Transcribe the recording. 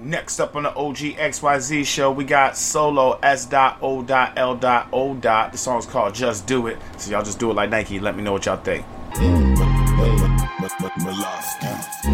Next up on the OGXYZ show, we got Solo S.O.L. The song's called Just Do It. So y'all just do it like Nike. Let me know what y'all think.